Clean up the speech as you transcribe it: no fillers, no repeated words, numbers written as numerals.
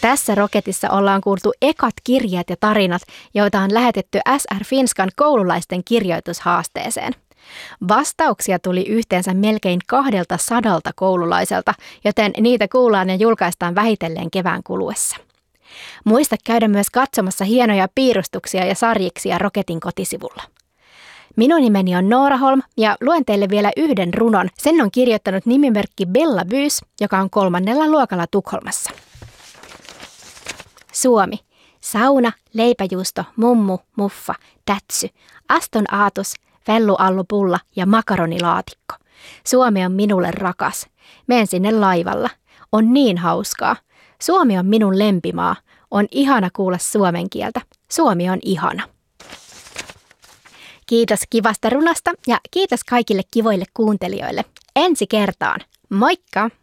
Tässä Roketissa ollaan kuultu ekat kirjeet ja tarinat, joita on lähetetty SR Finskan koululaisten kirjoitushaasteeseen. Vastauksia tuli yhteensä melkein 200 koululaiselta, joten niitä kuullaan ja julkaistaan vähitellen kevään kuluessa. Muista käydä myös katsomassa hienoja piirustuksia ja sarjiksia Roketin kotisivulla. Minun nimeni on Noora Holm ja luen teille vielä yhden runon. Sen on kirjoittanut nimimerkki Bella Byys, joka on 3. luokalla Tukholmassa. Suomi. Sauna, leipäjuusto, mummu, muffa, tätsy, Aston aatus, vellu allu pulla ja makaronilaatikko. Suomi on minulle rakas. Menen sinne laivalla. On niin hauskaa. Suomi on minun lempimaa. On ihana kuulla suomen kieltä. Suomi on ihana. Kiitos kivasta runasta ja kiitos kaikille kivoille kuuntelijoille. Ensi kertaan. Moikka!